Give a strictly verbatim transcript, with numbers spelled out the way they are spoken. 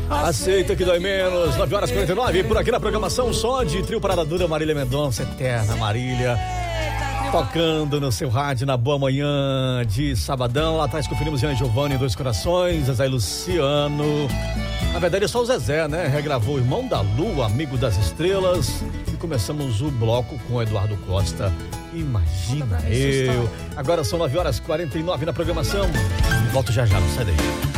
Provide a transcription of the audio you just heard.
Aceita que dói menos, nove horas e quarenta e nove, por aqui na programação só de Trio Parada Dura, Marília Mendonça, eterna Marília, tocando no seu rádio na boa manhã de sabadão. Lá atrás conferimos Jean Giovanni, Dois Corações, Zezé e Luciano. Na verdade é só o Zezé, né? Regravou Irmão da Lua, Amigo das Estrelas. E começamos o bloco com o Eduardo Costa. Imagina eu. Agora são nove horas e quarenta e nove na programação. Volto já já, não sai daí.